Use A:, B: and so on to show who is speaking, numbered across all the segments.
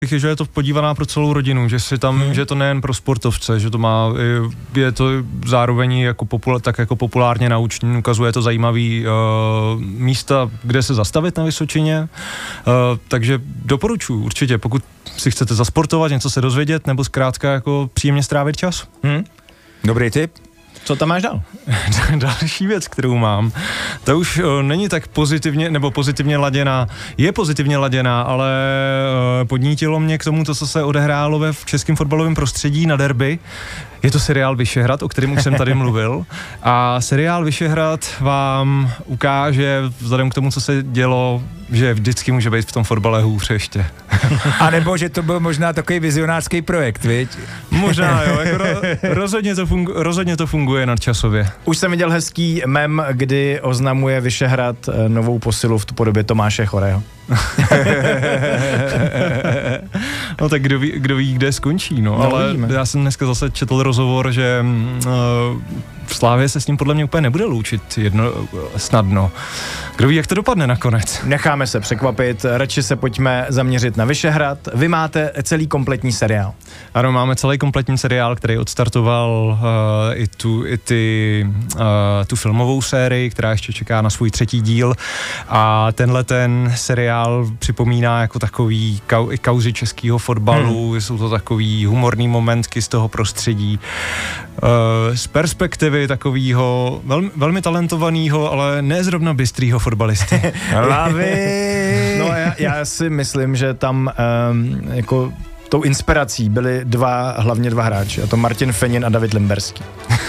A: že je to podívaná pro celou rodinu, že si tam, že to nejen pro sportovce, že to má, je to zároveň jako populárně naučný, ukazuje to zajímavý místa, kde se zastavit na Vysočině, takže doporučuji určitě, pokud si chcete zasportovat, něco se dozvědět, nebo zkrátka jako příjemně strávit čas.
B: Dobrý tip.
C: Co tam máš dál?
A: Další věc, kterou mám, to už není tak pozitivně laděná. Je pozitivně laděná, ale podnítilo mě k tomu, co se odehrálo v českém fotbalovém prostředí na derby. Je to seriál Vyšehrad, o kterém už jsem tady mluvil. A seriál Vyšehrad vám ukáže, vzhledem k tomu, co se dělo, že vždycky může být v tom fotbale hůř ještě.
B: A nebo, že to byl možná takový vizionářský projekt, viď?
A: Možná, jo. Jako rozhodně to funguje nadčasově.
C: Už jsem viděl hezký mem, kdy oznamuje Vyšehrad novou posilu v podobě Tomáše Chorého.
A: No tak kdo ví, kde skončí, no ale
C: vidíme.
A: Já jsem dneska zase četl rozhovor, že v Slávě se s ním podle mě úplně nebude loučit snadno. Kdo ví, jak to dopadne nakonec.
C: Necháme se překvapit, radši se pojďme zaměřit na Vyšehrad. Vy máte celý kompletní seriál.
A: Ano, máme celý kompletní seriál, který odstartoval tu filmovou sérii, která ještě čeká na svůj 3. díl a tenhle ten seriál připomíná jako takový kauzy českého fotbalu, jsou to takový humorný momentky z toho prostředí. Z perspektivy takového velmi talentovaného, ale ne zrovna bystrýho fotbalisty.
C: Lavy! No já si myslím, že tam jako tou inspirací byli hlavně dva hráči, a to Martin Fenin a David Limberský.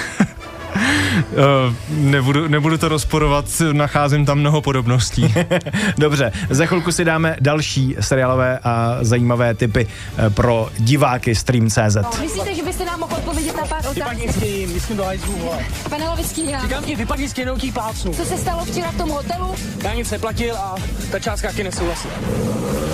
A: Nebudu to rozporovat, nacházím tam mnoho podobností.
C: Dobře, za chvilku si dáme další seriálové a zajímavé tipy pro diváky Stream.cz.
D: Myslíte, že byste nám mohl odpovědět na pár otázek?
E: Vypadni s tím, myslím do hajzlu, vole.
D: Pane Lovický,
E: Říkám ti, vypadni s tím, jenom ti plácnu.
D: co se stalo včera v tom hotelu?
E: Já nic neplatil a ta částka taky nesouhlasí.